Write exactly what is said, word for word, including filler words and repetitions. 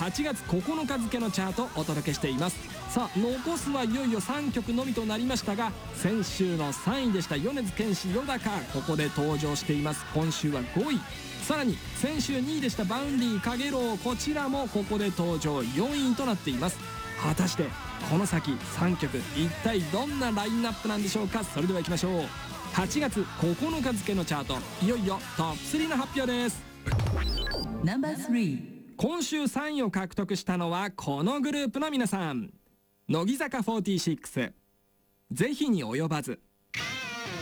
はちがつここのか付のチャートお届けしています。さあ残すはいよいよさんきょくのみとなりましたが、先週のさんいでした米津玄師よだか、ここで登場しています。今週はごい。さらに先週にいでしたバウンディかげろう、こちらもここで登場よんいとなっています。果たしてこの先さんきょく一体どんなラインナップなんでしょうか。それではいきましょう。はちがつここのか付のチャート、いよいよトップスリーの発表です。 ナンバースリー。 今週さんいを獲得したのはこのグループの皆さん。乃木坂フォーティーシックス、ぜひに及ばず。